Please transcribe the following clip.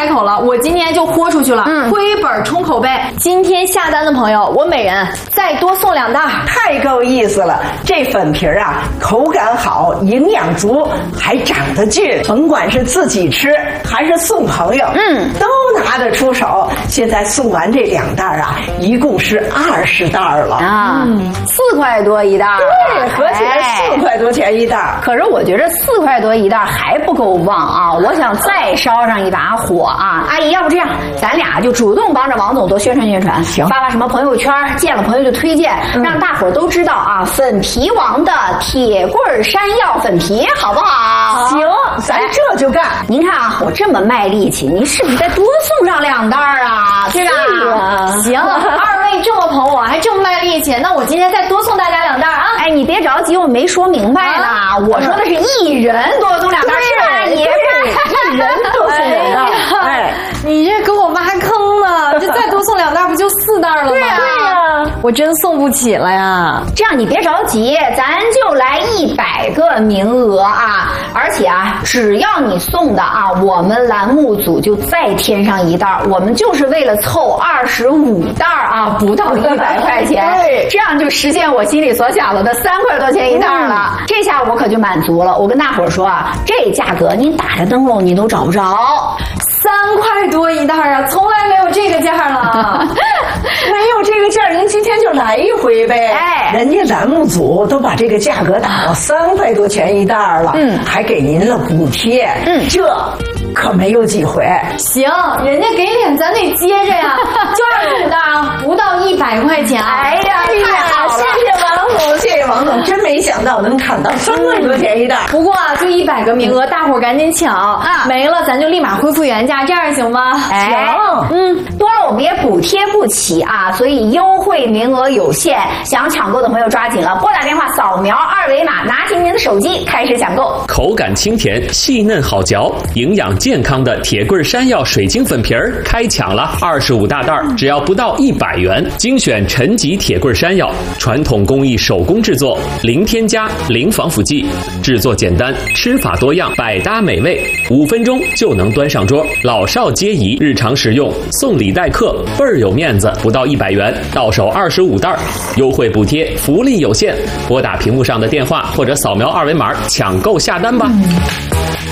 开口了，我今天就豁出去了，亏本冲口碑。今天下单的朋友，我每人再多送2袋， 太够意思了。这粉皮啊，口感好，营养足，还长得俊。甭管是自己吃还是送朋友，都拿得出手。现在送完这2袋啊，一共是20袋了啊，4块多一袋。 对，合起来4块多钱一袋。 可是我觉得4块多一袋还不够旺啊！我想再烧上一把火啊！阿姨，要不这样，咱俩就主动帮着王总多宣传宣传， 行， 发什么朋友圈，见了朋友就推荐，让大伙都知道啊！粉皮王的铁棍山药粉皮，好不好？ 行，咱这就干。 您看啊，我这么卖力气，您是不是再多送上2袋啊？对吧？ 行，二位这么捧我，还这么卖力气，那我今天再多送大家2袋啊！ 哎，你别着急，我没说明白呢。我说的是一人多送2袋，是吧？阿姨， 一人多送2袋。哎， 你这给我挖坑呢！这再多送2袋，不就4袋了吗？ 对呀， 我真送不起了呀。 这样你别着急，咱就来100个名额啊！而且啊，只要你送的啊，我们栏目组就再添上1袋。我们就是为了凑25袋啊，不到100块钱，这样就实现我心里所想的3块多钱一袋了。这下我可就满足了。我跟大伙说啊，这价格您打着灯笼你都找不着。 3块多一袋啊，从来没有这个价了。 没有这个价，您今天就来一回呗。 哎， 人家栏目组都把这个价格打到3块多钱一袋了，还给您了补贴，这可没有几回。 行，人家给脸咱得接着呀，就25袋啊，不到100块钱。 哎呀，太好了， 谢谢王总，谢谢王总，真没想到能砍到3块多钱一袋。 不过啊，就100个名额，大伙赶紧抢啊！没了咱就立马恢复原价，这样行吗？ 行，多了我们也补贴不起啊，所以优惠名额有限，想抢购的朋友抓紧了，拨打电话扫描2维码，拿起您的手机开始抢购。 口感清甜，细嫩好嚼，营养健康的铁棍山药水晶粉皮儿开抢了，25大袋，只要不到100元，精选陈级铁棍山药，传统工艺手工制作，零添加，零防腐剂，制作简单，吃法多样，百搭美味，5分钟就能端上桌，老少皆宜，日常食用，送礼待客，倍儿有面子，不到100元，到手25袋，优惠补贴，福利有限，拨打屏幕上的电话或者扫描2维码抢购下单吧。